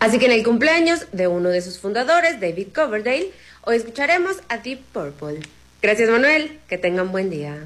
Así que en el cumpleaños de uno de sus fundadores, David Coverdale, hoy escucharemos a Deep Purple. Gracias, Manuel, que tengan buen día.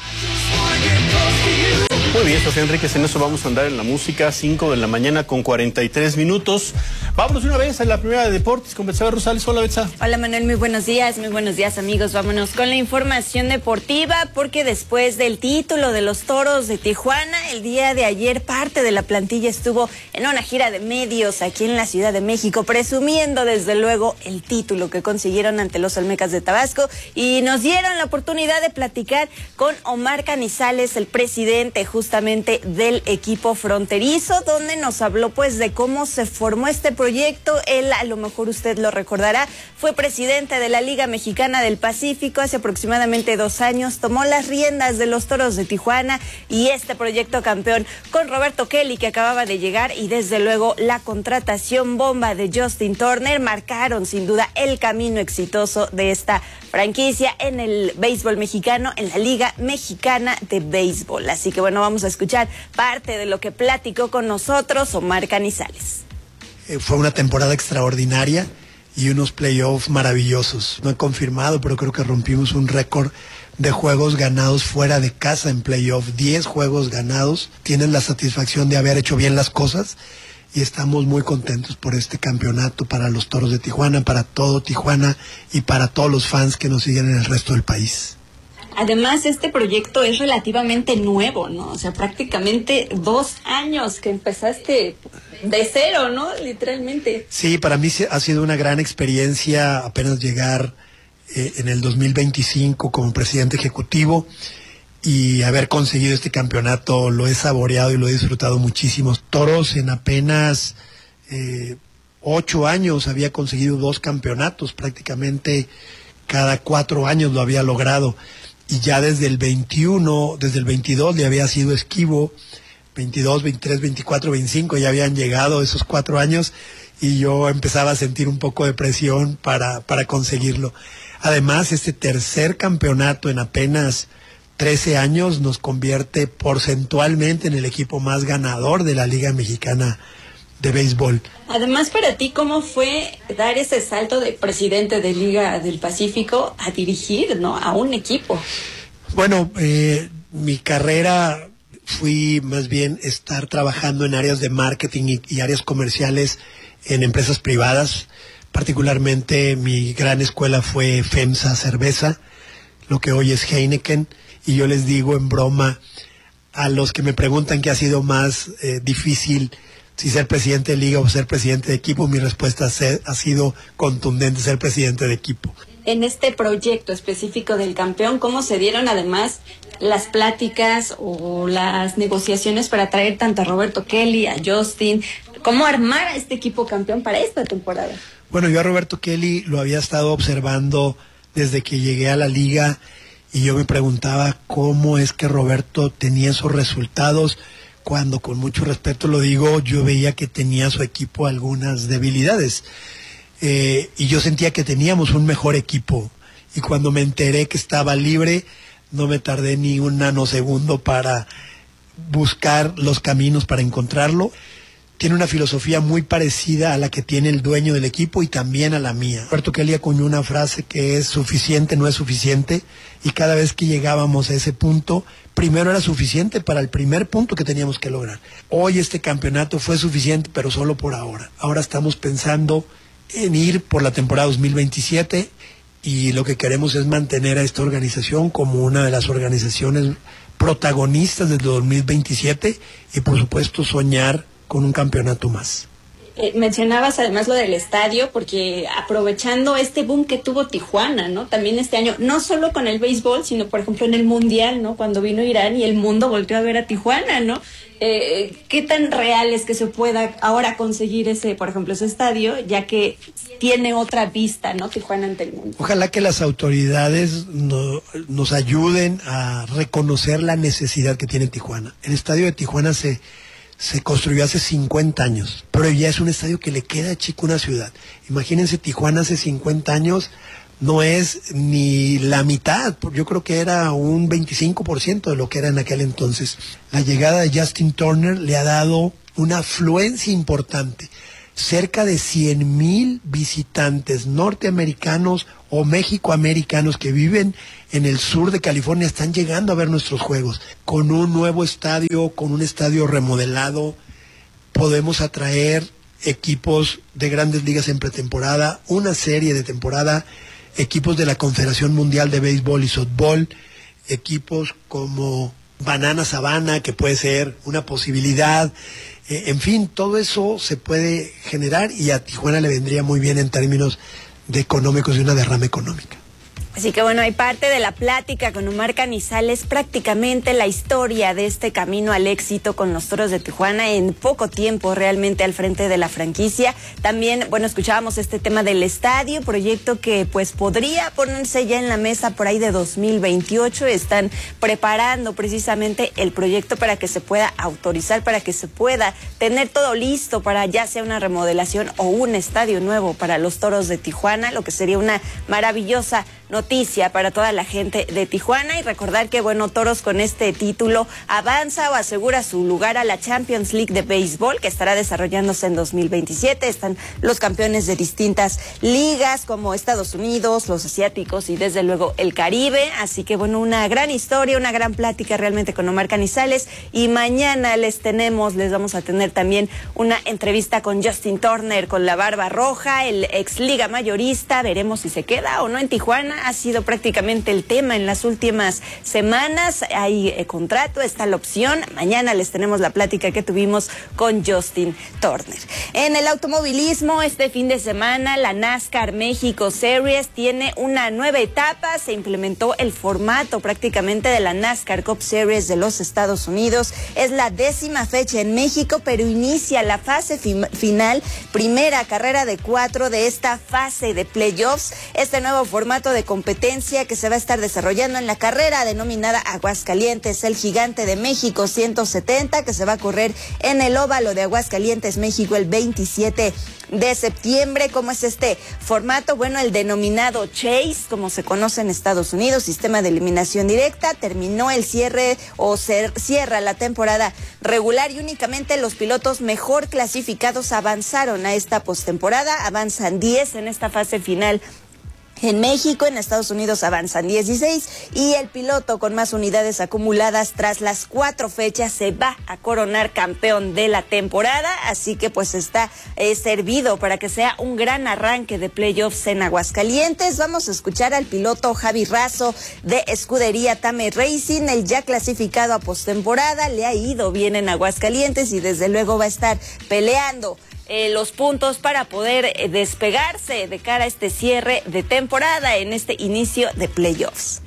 Muy bien, Sofía Enríquez, en eso vamos a andar en la música, 5 de la mañana con 43 minutos. Vámonos de una vez a la primera de deportes con Betsabe Rosales. Hola, Betsa. Hola, Manuel, muy buenos días, amigos. Vámonos con la información deportiva, porque después del título de los Toros de Tijuana, el día de ayer parte de la plantilla estuvo en una gira de medios aquí en la Ciudad de México, presumiendo desde luego el título que consiguieron ante los Olmecas de Tabasco, y nos dieron la oportunidad de platicar con Omar Canizales, el presidente justamente del equipo fronterizo, donde nos habló pues de cómo se formó este proyecto. Él, a lo mejor usted lo recordará, fue presidente de la Liga Mexicana del Pacífico hace aproximadamente 2 años, tomó las riendas de los Toros de Tijuana y este proyecto campeón con Roberto Kelly, que acababa de llegar, y desde luego la contratación bomba de Justin Turner marcaron sin duda el camino exitoso de esta franquicia en el béisbol mexicano, en la Liga Mexicana de Béisbol. Así que bueno, vamos a escuchar parte de lo que platicó con nosotros Omar Canizales. Fue una temporada extraordinaria y unos playoffs maravillosos. No he confirmado, pero creo que rompimos un récord de juegos ganados fuera de casa en playoff. 10 juegos ganados. Tienen la satisfacción de haber hecho bien las cosas y estamos muy contentos por este campeonato para los Toros de Tijuana, para todo Tijuana y para todos los fans que nos siguen en el resto del país. Además, este proyecto es relativamente nuevo, ¿no? O sea, prácticamente 2 años que empezaste de cero, ¿no? Literalmente. Sí, para mí ha sido una gran experiencia apenas llegar en el 2025 como presidente ejecutivo y haber conseguido este campeonato. Lo he saboreado y lo he disfrutado muchísimo. Toros en apenas 8 años había conseguido 2 campeonatos, prácticamente cada 4 años lo había logrado. Y ya desde el 21, desde el 22 le había sido esquivo, 22, 23, 24, 25, ya habían llegado esos 4 años y yo empezaba a sentir un poco de presión para conseguirlo. Además, este tercer campeonato en apenas 13 años nos convierte porcentualmente en el equipo más ganador de la Liga Mexicana de Béisbol. Además, para ti, ¿cómo fue dar ese salto de presidente de Liga del Pacífico a dirigir, ¿no?, a un equipo? Bueno, mi carrera fui más bien estar trabajando en áreas de marketing y áreas comerciales en empresas privadas. Particularmente mi gran escuela fue FEMSA Cerveza, lo que hoy es Heineken, y yo les digo en broma a los que me preguntan qué ha sido más difícil, si ser presidente de liga o ser presidente de equipo, mi respuesta ha sido contundente: ser presidente de equipo. En este proyecto específico del campeón, ¿cómo se dieron además las pláticas o las negociaciones para traer tanto a Roberto Kelly, a Justin? ¿Cómo armar a este equipo campeón para esta temporada? Bueno, yo a Roberto Kelly lo había estado observando desde que llegué a la liga y yo me preguntaba cómo es que Roberto tenía esos resultados, cuando, con mucho respeto lo digo, yo veía que tenía su equipo algunas debilidades. Y yo sentía que teníamos un mejor equipo. Y cuando me enteré que estaba libre, no me tardé ni un nanosegundo para buscar los caminos para encontrarlo. Tiene una filosofía muy parecida a la que tiene el dueño del equipo y también a la mía. Roberto Kelly acuñó una frase que es: suficiente no es suficiente, y cada vez que llegábamos a ese punto, primero era suficiente para el primer punto que teníamos que lograr. Hoy este campeonato fue suficiente, pero solo por ahora. Ahora estamos pensando en ir por la temporada 2027 y lo que queremos es mantener a esta organización como una de las organizaciones protagonistas del 2027 y por supuesto soñar con un campeonato más. Mencionabas además lo del estadio, porque aprovechando este boom que tuvo Tijuana, ¿no?, también este año, no solo con el béisbol, sino por ejemplo en el Mundial, ¿no?, cuando vino Irán y el mundo volteó a ver a Tijuana, ¿no? ¿Qué tan real es que se pueda ahora conseguir ese, por ejemplo, ese estadio, ya que tiene otra vista, ¿no?, Tijuana ante el mundo? Ojalá que las autoridades nos ayuden a reconocer la necesidad que tiene Tijuana. El estadio de Tijuana se construyó hace 50 años, pero ya es un estadio que le queda chico a una ciudad. Imagínense, Tijuana hace 50 años no es ni la mitad, yo creo que era un 25% de lo que era en aquel entonces. La llegada de Justin Turner le ha dado una afluencia importante. cerca de 100,000 visitantes norteamericanos o mexicoamericanos que viven en el sur de California están llegando a ver nuestros juegos. Con un nuevo estadio, con un estadio remodelado, podemos atraer equipos de grandes ligas en pretemporada, una serie de temporada, equipos de la Confederación Mundial de Béisbol y Softball, equipos como Banana Sabana, que puede ser una posibilidad. En fin, todo eso se puede generar y a Tijuana le vendría muy bien en términos de económicos y una derrama económica. Así que bueno, hay parte de la plática con Omar Canizales, prácticamente la historia de este camino al éxito con los Toros de Tijuana en poco tiempo realmente al frente de la franquicia. También, bueno, escuchábamos este tema del estadio, proyecto que pues podría ponerse ya en la mesa por ahí de 2028. Están preparando precisamente el proyecto para que se pueda autorizar, para que se pueda tener todo listo para ya sea una remodelación o un estadio nuevo para los Toros de Tijuana, lo que sería una maravillosa noticia para toda la gente de Tijuana. Y recordar que, bueno, Toros con este título avanza o asegura su lugar a la Champions League de béisbol, que estará desarrollándose en 2027. Están los campeones de distintas ligas como Estados Unidos, los asiáticos y desde luego el Caribe. Así que, bueno, una gran historia, una gran plática realmente con Omar Canizales. Y mañana les vamos a tener también una entrevista con Justin Turner, con la barba roja, el ex liga mayorista. Veremos si se queda o no en Tijuana. Ha sido prácticamente el tema en las últimas semanas. Hay contrato, está la opción. Mañana les tenemos la plática que tuvimos con Justin Turner. En el automovilismo, este fin de semana, la NASCAR México Series tiene una nueva etapa. Se implementó el formato prácticamente de la NASCAR Cup Series de los Estados Unidos. Es la 10ª fecha en México, pero inicia la fase final, primera carrera de 4 de esta fase de playoffs. Este nuevo formato de competencia que se va a estar desarrollando en la carrera denominada Aguascalientes, el Gigante de México 170, que se va a correr en el óvalo de Aguascalientes, México, el 27 de septiembre. ¿Cómo es este formato? Bueno, el denominado Chase, como se conoce en Estados Unidos, sistema de eliminación directa, terminó el cierre o cierra la temporada regular y únicamente los pilotos mejor clasificados avanzaron a esta postemporada. Avanzan 10 en esta fase final. En México, en Estados Unidos avanzan 16 y el piloto con más unidades acumuladas tras las 4 fechas se va a coronar campeón de la temporada. Así que pues está servido para que sea un gran arranque de playoffs en Aguascalientes. Vamos a escuchar al piloto Javi Razo de Escudería Tame Racing, el ya clasificado a postemporada. Le ha ido bien en Aguascalientes y desde luego va a estar peleando los puntos para poder despegarse de cara a este cierre de temporada en este inicio de playoffs.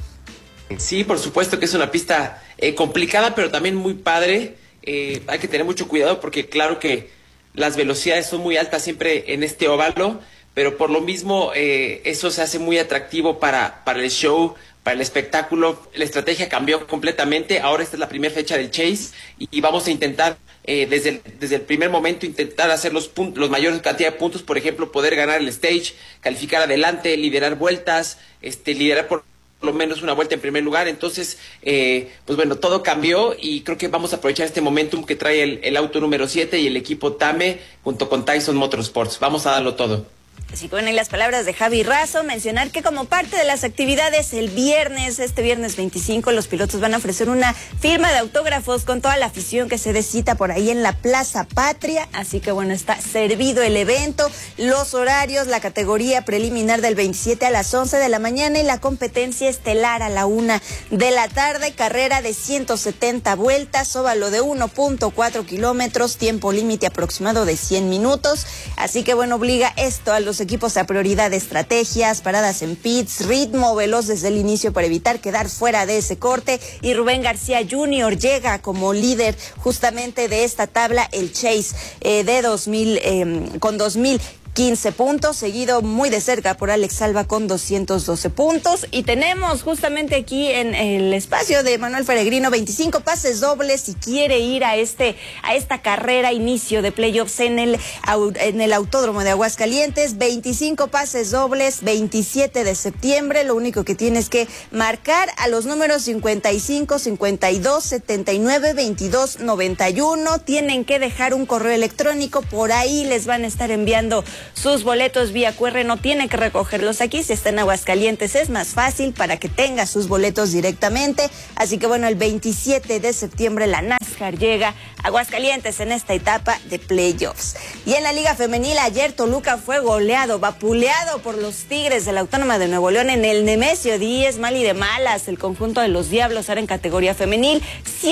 Sí, por supuesto que es una pista complicada, pero también muy padre. Hay que tener mucho cuidado porque claro que las velocidades son muy altas siempre en este óvalo, pero por lo mismo eso se hace muy atractivo para el show, para el espectáculo. La estrategia cambió completamente. Ahora esta es la primera fecha del Chase y vamos a intentar desde el primer momento intentar hacer los mayores cantidad de puntos, por ejemplo, poder ganar el stage, calificar adelante, liderar vueltas, liderar por lo menos una vuelta en primer lugar. Entonces, pues bueno, todo cambió y creo que vamos a aprovechar este momentum que trae el auto número 7 y el equipo Tame junto con Tyson Motorsports. Vamos a darlo todo. Así que bueno, y las palabras de Javi Razo, mencionar que como parte de las actividades el viernes, este viernes 25, los pilotos van a ofrecer una firma de autógrafos con toda la afición que se dé cita por ahí en la Plaza Patria. Así que bueno, está servido el evento, los horarios, la categoría preliminar del 27 a las 11 de la mañana y la competencia estelar a la 1 de la tarde, carrera de 170 vueltas, óvalo de 1.4 kilómetros, tiempo límite aproximado de 100 minutos. Así que bueno, obliga esto a los equipos a prioridad de estrategias, paradas en pits, ritmo veloz desde el inicio para evitar quedar fuera de ese corte. Y Rubén García Jr. llega como líder justamente de esta tabla, el Chase de 2000 con 2000 15 puntos, seguido muy de cerca por Alex Alba con 212 puntos. Y tenemos justamente aquí en el espacio de Manuel Peregrino 25 pases dobles si quiere ir a esta carrera inicio de playoffs en el Autódromo de Aguascalientes. 25 pases dobles, 27 de septiembre. Lo único que tienes que marcar a los números 55, 52, 79, 22, 91. Tienen que dejar un correo electrónico, por ahí les van a estar enviando sus boletos vía QR. No tienen que recogerlos aquí, si está en Aguascalientes es más fácil para que tenga sus boletos directamente. Así que bueno, el 27 de septiembre la NASCAR llega a Aguascalientes en esta etapa de playoffs. Y en la Liga Femenil ayer Toluca fue goleado, vapuleado por los Tigres de la Autónoma de Nuevo León en el Nemesio 10, mal y de malas. El conjunto de los Diablos ahora en categoría femenil,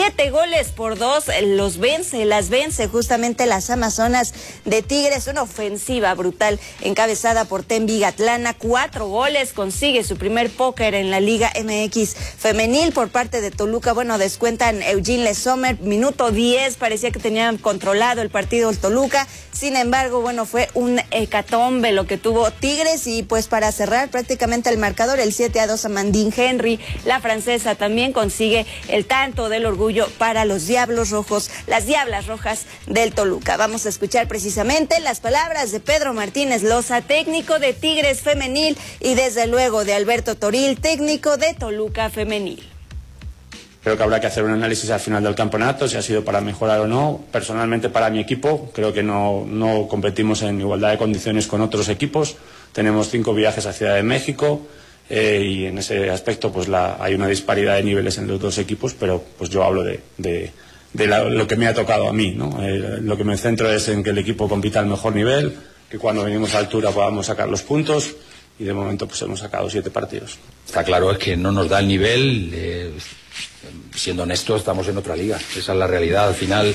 7-2 las vence justamente las Amazonas de Tigres. Una ofensiva brutal encabezada por Tenby Gatlana, 4 goles, consigue su primer póker en la Liga MX femenil. Por parte de Toluca, bueno, descuentan Eugene Le Sommer, minuto 10, parecía que tenían controlado el partido el Toluca, sin embargo, bueno, fue un hecatombe lo que tuvo Tigres. Y pues para cerrar prácticamente el marcador, el 7-2 Amandine Henry, la francesa, también consigue el tanto del orgullo para los Diablos Rojos, las Diablas Rojas del Toluca. Vamos a escuchar precisamente las palabras de Pedro Martínez Loza, técnico de Tigres femenil, y desde luego de Alberto Toril, técnico de Toluca femenil. Creo que habrá que hacer un análisis al final del campeonato, si ha sido para mejorar o no. Personalmente, para mi equipo, creo que no competimos en igualdad de condiciones con otros equipos. Tenemos 5 viajes a Ciudad de México y en ese aspecto pues hay una disparidad de niveles en los dos equipos, pero pues yo hablo de lo que me ha tocado a mí, ¿no? Lo que me centro es en que el equipo compita al mejor nivel, que cuando venimos a altura podamos sacar los puntos, y de momento pues hemos sacado 7 partidos. Está claro, es que no nos da el nivel. Siendo honestos, estamos en otra liga, esa es la realidad. Al final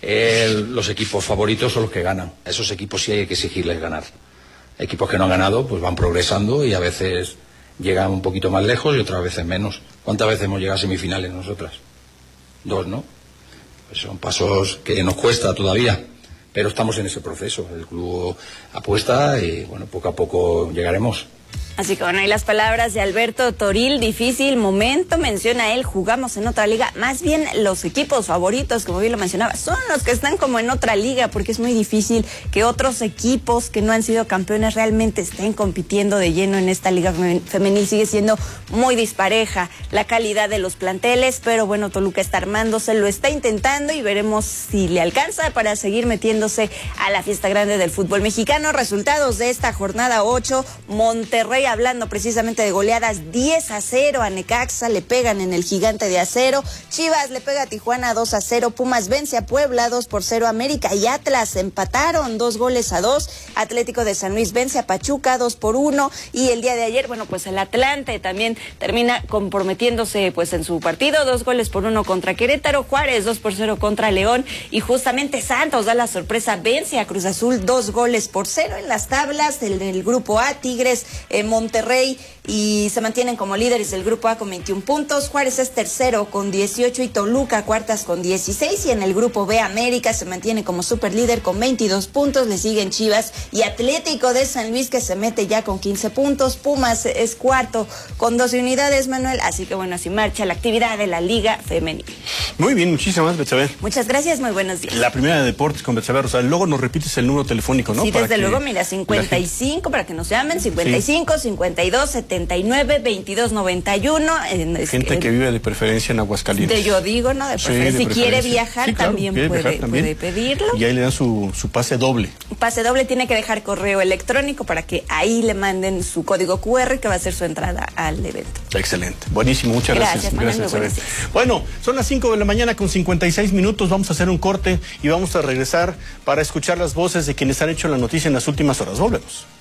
los equipos favoritos son los que ganan. A esos equipos sí hay que exigirles ganar. Equipos que no han ganado pues van progresando y a veces llegan un poquito más lejos y otras veces menos. ¿Cuántas veces hemos llegado a semifinales nosotras? 2, ¿no? Pues son pasos que nos cuesta todavía, pero estamos en ese proceso. El club apuesta y bueno, poco a poco llegaremos. Así que bueno, ahí las palabras de Alberto Toril, difícil momento, menciona él, jugamos en otra liga, más bien los equipos favoritos, como bien lo mencionaba, son los que están como en otra liga, porque es muy difícil que otros equipos que no han sido campeones realmente estén compitiendo de lleno en esta liga femenil. Sigue siendo muy dispareja la calidad de los planteles, pero bueno, Toluca está armándose, lo está intentando y veremos si le alcanza para seguir metiéndose a la fiesta grande del fútbol mexicano. Resultados de esta jornada 8, Monterrey, hablando precisamente de goleadas, 10-0 a Necaxa, le pegan en el Gigante de Acero. Chivas le pega a Tijuana 2-0, Pumas vence a Puebla 2-0, América y Atlas empataron 2-2. Atlético de San Luis vence a Pachuca 2-1, y el día de ayer, bueno, pues el Atlante también termina comprometiéndose pues en su partido, 2-1 contra Querétaro, Juárez 2-0 contra León, y justamente Santos da la sorpresa, vence a Cruz Azul 2-0 en las tablas del grupo A. Tigres Monterrey y se mantienen como líderes del grupo A con 21 puntos. Juárez es tercero con 18 y Toluca cuartas con 16. Y en el grupo B, América se mantiene como superlíder con 22 puntos. Le siguen Chivas y Atlético de San Luis, que se mete ya con 15 puntos. Pumas es cuarto con 12 unidades, Manuel. Así que bueno, así marcha la actividad de la Liga Femenil. Muy bien, muchísimas gracias, Betsabe. Muchas gracias, muy buenos días. La primera de deportes con Betsabe Rosal. Luego nos repites el número telefónico, ¿no? Sí, desde luego, mira, 55 para que nos llamen, 55, 52, 79, 22, 91. Gente que vive de preferencia en Aguascalientes. Yo digo, ¿no? De preferencia. Si quiere viajar, claro, también puede pedirlo. Y ahí le dan su pase doble. Pase doble, tiene que dejar correo electrónico para que ahí le manden su código QR, que va a ser su entrada al evento. Excelente. Buenísimo, muchas gracias. Manuel, bueno, son las 5 de la mañana con 56 minutos. Vamos a hacer un corte y vamos a regresar para escuchar las voces de quienes han hecho la noticia en las últimas horas. Volvemos.